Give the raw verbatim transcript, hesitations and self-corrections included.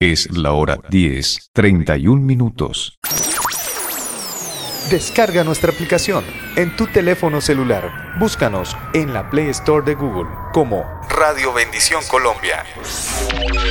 Es la hora diez, treinta y un minutos. Descarga nuestra aplicación en tu teléfono celular. Búscanos en la Play Store de Google como Radio Bendición Colombia.